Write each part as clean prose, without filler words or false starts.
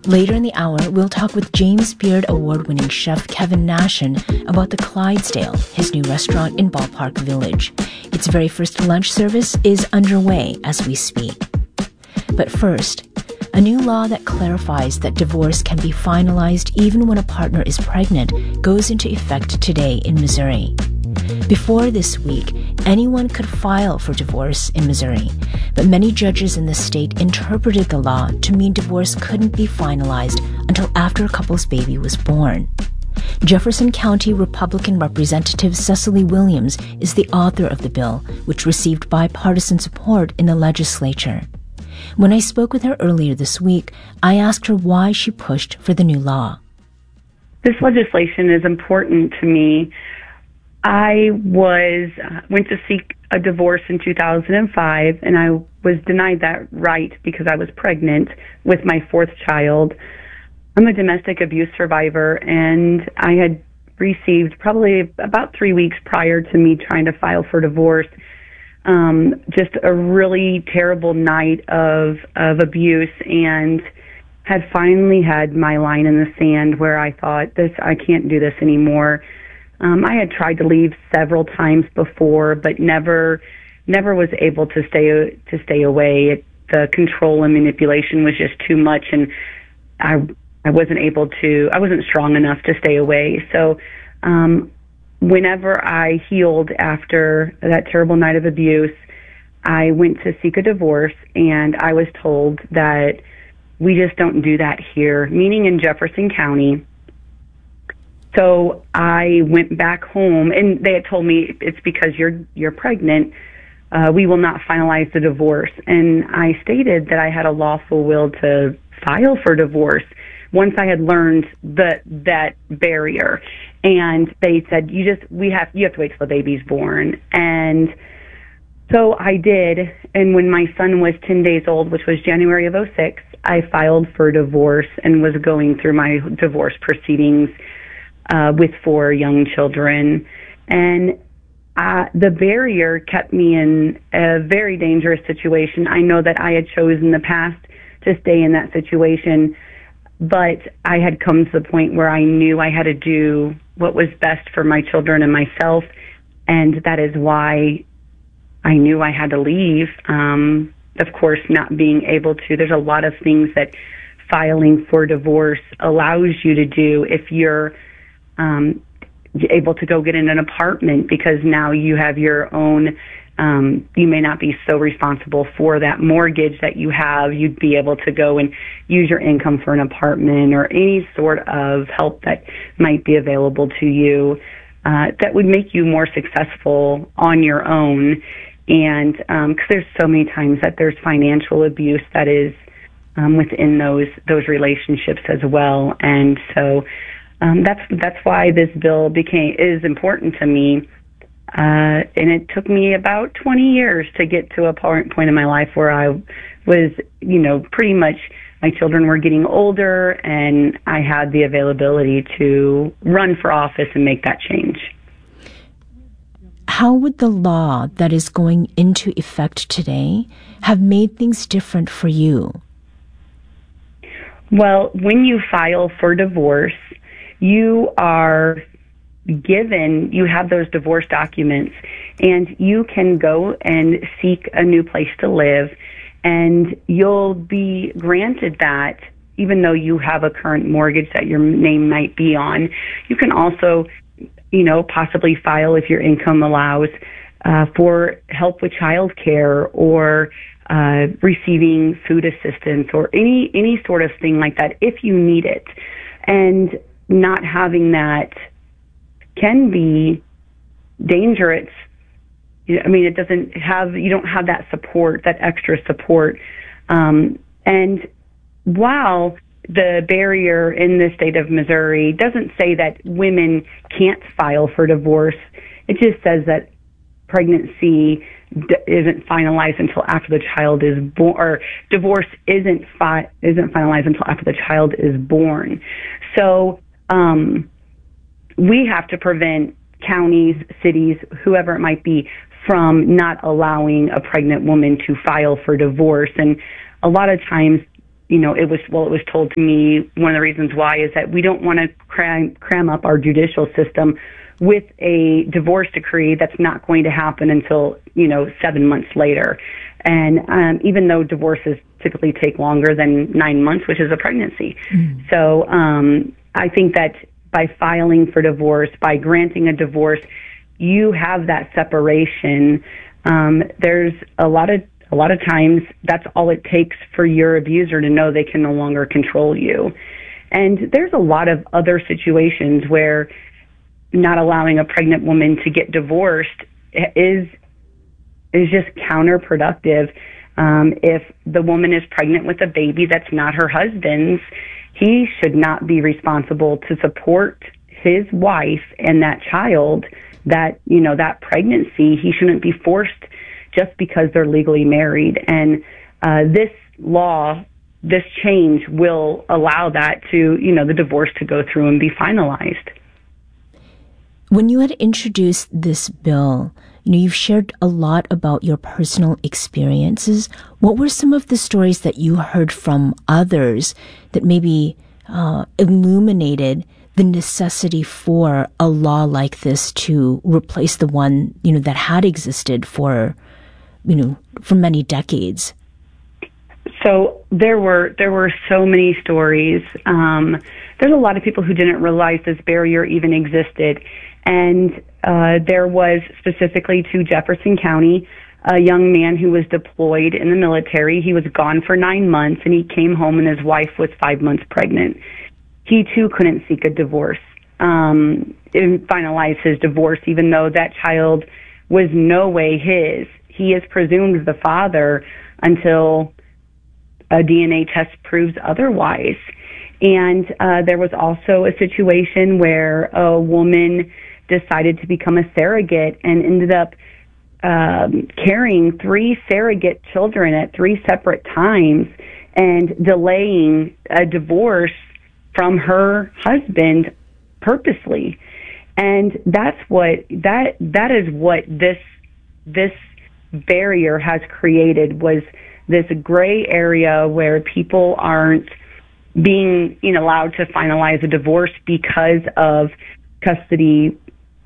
Later in the hour, we'll talk with James Beard Award-winning chef Kevin Nashan about the Clydesdale, his new restaurant in Ballpark Village. Its very first lunch service is underway as we speak. But first, a new law that clarifies that divorce can be finalized even when a partner is pregnant goes into effect today in Missouri. Before this week, anyone could file for divorce in Missouri, but many judges in the state interpreted the law to mean divorce couldn't be finalized until after a couple's baby was born. Jefferson County Republican Representative Cecily Williams is the author of the bill, which received bipartisan support in the legislature. When I spoke with her earlier this week, I asked her why she pushed for the new law. This legislation is important to me. I went to seek a divorce in 2005, and I was denied that right because I was pregnant with my fourth child. I'm a domestic abuse survivor, and I had received probably about 3 weeks prior to me trying to file for divorce, just a really terrible night of abuse, and had finally had my line in the sand where I thought, I can't do this anymore. I had tried to leave several times before, but never was able to stay away. The control and manipulation was just too much, and I wasn't strong enough to stay away. So, whenever I healed after that terrible night of abuse, I went to seek a divorce, and I was told that we just don't do that here, meaning in Jefferson County. So I went back home, and they had told me it's because you're pregnant. We will not finalize the divorce. And I stated that I had a lawful will to file for divorce once I had learned that barrier. And they said you have to wait till the baby's born. And so I did. And when my son was 10 days old, which was January of 2006, I filed for divorce and was going through my divorce proceedings with 4 young children. And the barrier kept me in a very dangerous situation. I know that I had chosen in the past to stay in that situation, but I had come to the point where I knew I had to do what was best for my children and myself, and that is why I knew I had to leave. Of course, not being able to, there's a lot of things that filing for divorce allows you to do if you're able to go get in an apartment, because now you have your own, you may not be so responsible for that mortgage that you have. You'd be able to go and use your income for an apartment or any sort of help that might be available to you that would make you more successful on your own. And because there's so many times that there's financial abuse that is within those relationships as well. And so that's why this bill is important to me, and it took me about 20 years to get to a point in my life where I was, pretty much my children were getting older, and I had the availability to run for office and make that change. How would the law that is going into effect today have made things different for you? Well, when you file for divorce, you have those divorce documents, and you can go and seek a new place to live, and you'll be granted that even though you have a current mortgage that your name might be on. You can also, possibly file, if your income allows, for help with child care or receiving food assistance or any sort of thing like that if you need it. And not having that can be dangerous. I mean, you don't have that support, that extra support. And while the barrier in the state of Missouri doesn't say that women can't file for divorce, it just says that pregnancy isn't finalized until after the child is born, or divorce isn't finalized until after the child is born. So we have to prevent counties, cities, whoever it might be, from not allowing a pregnant woman to file for divorce. And a lot of times it was told to me, one of the reasons why is that we don't want to cram up our judicial system with a divorce decree that's not going to happen until, 7 months later. And even though divorces typically take longer than 9 months, which is a pregnancy. Mm. So I think that by filing for divorce, by granting a divorce, you have that separation. There's a lot of times that's all it takes for your abuser to know they can no longer control you. And there's a lot of other situations where not allowing a pregnant woman to get divorced is just counterproductive. If the woman is pregnant with a baby that's not her husband's, he should not be responsible to support his wife and that child, that pregnancy. He shouldn't be forced just because they're legally married. And this law, this change will allow that to, the divorce to go through and be finalized. When you had introduced this bill, you've shared a lot about your personal experiences. What were some of the stories that you heard from others that maybe illuminated the necessity for a law like this to replace the one, that had existed for many decades? So there were so many stories. There's a lot of people who didn't realize this barrier even existed. And there was, specifically to Jefferson County, a young man who was deployed in the military. He was gone for 9 months, and he came home and his wife was 5 months pregnant. He, too, couldn't seek a divorce and finalize his divorce, even though that child was no way his. He is presumed the father until a DNA test proves otherwise. And there was also a situation where a woman decided to become a surrogate and ended up carrying 3 surrogate children at 3 separate times and delaying a divorce from her husband purposely. And that is what this barrier has created, was this gray area where people aren't being allowed to finalize a divorce because of custody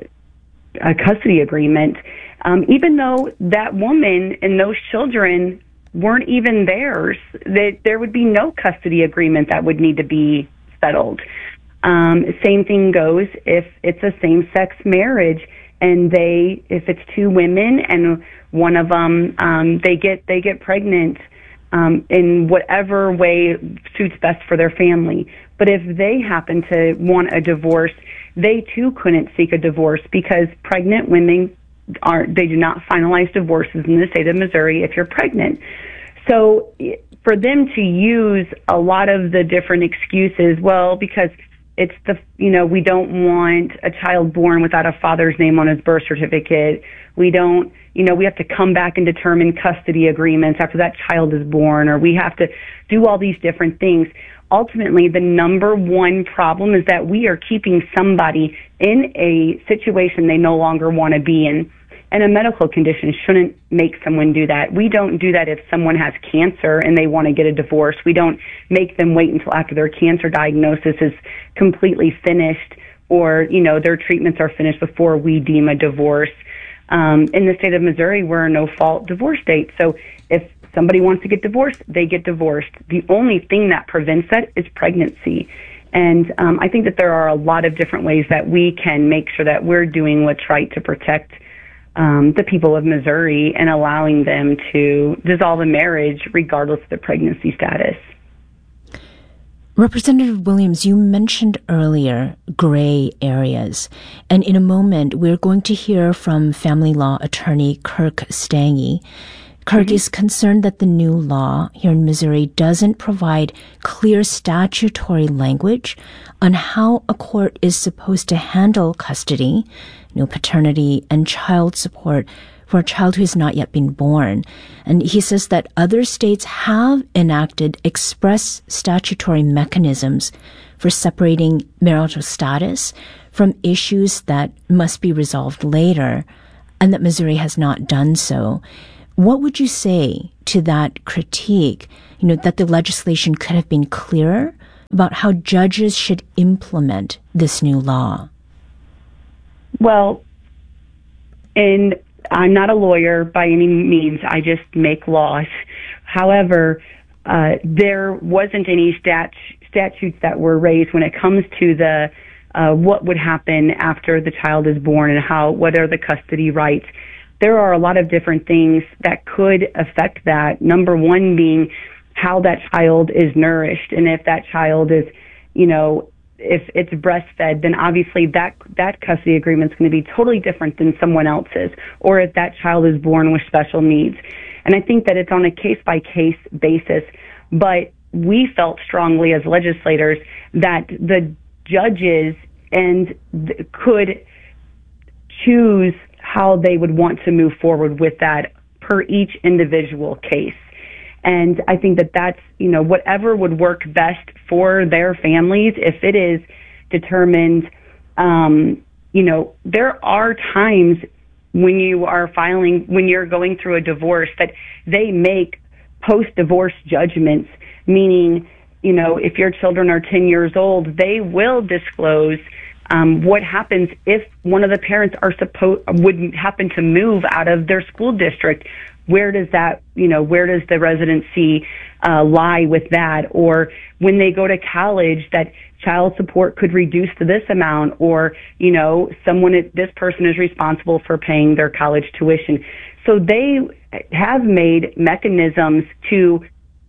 agreement, even though that woman and those children weren't even theirs. There would be no custody agreement that would need to be settled. Same thing goes if it's a same-sex marriage, and if it's 2 women and one of them they get pregnant in whatever way suits best for their family. But if they happen to want a divorce, they too couldn't seek a divorce, because pregnant women do not finalize divorces in the state of Missouri if you're pregnant. So for them to use a lot of the different excuses, because it's we don't want a child born without a father's name on his birth certificate. We don't, we have to come back and determine custody agreements after that child is born, or we have to do all these different things. Ultimately, the number one problem is that we are keeping somebody in a situation they no longer want to be in. And a medical condition shouldn't make someone do that. We don't do that if someone has cancer and they want to get a divorce. We don't make them wait until after their cancer diagnosis is completely finished, or, their treatments are finished before we deem a divorce. In the state of Missouri, we're a no-fault divorce state. So if somebody wants to get divorced, they get divorced. The only thing that prevents that is pregnancy. And I think that there are a lot of different ways that we can make sure that we're doing what's right to protect the people of Missouri and allowing them to dissolve a marriage regardless of the pregnancy status. Representative Williams, you mentioned earlier gray areas, and in a moment we're going to hear from family law attorney Kirk Stange. Kirk is concerned that the new law here in Missouri doesn't provide clear statutory language on how a court is supposed to handle custody, paternity, and child support for a child who has not yet been born. And he says that other states have enacted express statutory mechanisms for separating marital status from issues that must be resolved later, and that Missouri has not done so. What would you say to that critique, that the legislation could have been clearer about how judges should implement this new law? Well, and I'm not a lawyer by any means. I just make laws. However, there wasn't any statutes that were raised when it comes to the what would happen after the child is born and what are the custody rights. There are a lot of different things that could affect that. Number one being how that child is nourished, and if that child is, if it's breastfed, then obviously that custody agreement is going to be totally different than someone else's, or if that child is born with special needs. And I think that it's on a case-by-case basis, but we felt strongly as legislators that the judges could choose how they would want to move forward with that per each individual case. And I think that that's, whatever would work best for their families, if it is determined, there are times when you're going through a divorce that they make post-divorce judgments, meaning, if your children are 10 years old, they will disclose what happens if one of the parents would happen to move out of their school district. Where does the residency lie with that? Or when they go to college, that child support could reduce to this amount, or, this person is responsible for paying their college tuition. So they have made mechanisms to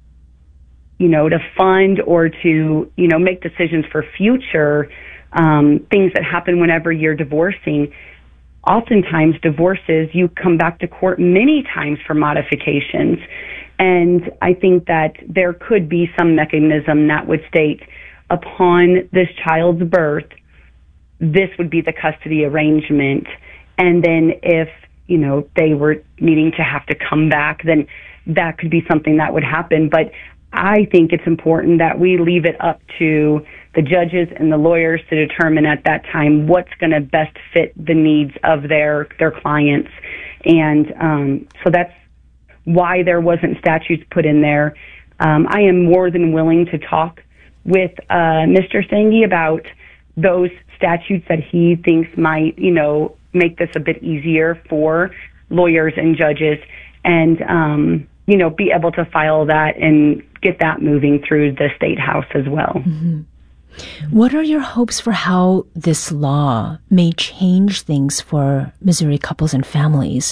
fund or to, make decisions for future things that happen whenever you're divorcing. Oftentimes, divorces, you come back to court many times for modifications. And I think that there could be some mechanism that would state, upon this child's birth, this would be the custody arrangement. And then if, they were needing to have to come back, then that could be something that would happen. But I think it's important that we leave it up to the judges and the lawyers to determine at that time what's going to best fit the needs of their clients. And so that's why there wasn't statutes put in there. I am more than willing to talk with Mr. Stange about those statutes that he thinks might, make this a bit easier for lawyers and judges, and be able to file that and get that moving through the State House as well. Mm-hmm. What are your hopes for how this law may change things for Missouri couples and families?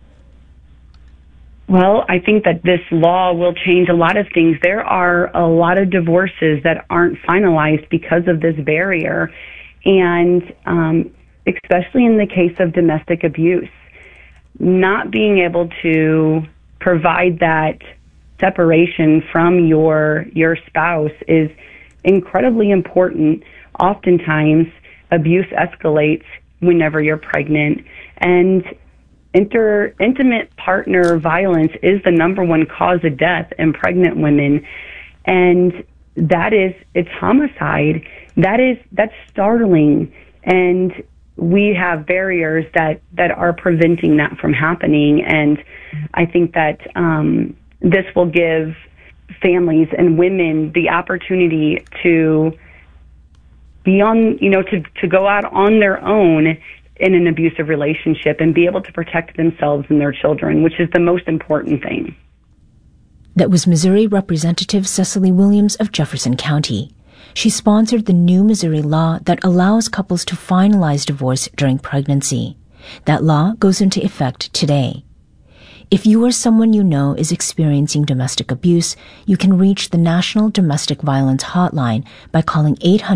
Well, I think that this law will change a lot of things. There are a lot of divorces that aren't finalized because of this barrier, and especially in the case of domestic abuse, not being able to provide that separation from your spouse is incredibly important. Oftentimes, abuse escalates whenever you're pregnant, and intimate partner violence is the number one cause of death in pregnant women, and it's homicide. That's startling, and we have barriers that are preventing that from happening. And I think that this will give families and women the opportunity to be on, to go out on their own in an abusive relationship and be able to protect themselves and their children, which is the most important thing. That was Missouri Representative Cecily Williams of Jefferson County. She sponsored the new Missouri law that allows couples to finalize divorce during pregnancy. That law goes into effect today. If you or someone you know is experiencing domestic abuse, you can reach the National Domestic Violence Hotline by calling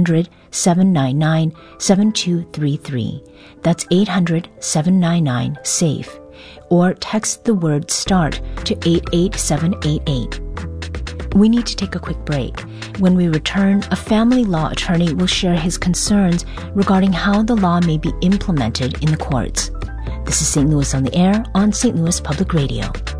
800-799-7233. That's 800-799-SAFE. Or text the word START to 88788. We need to take a quick break. When we return, a family law attorney will share his concerns regarding how the law may be implemented in the courts. This is St. Louis on the Air on St. Louis Public Radio.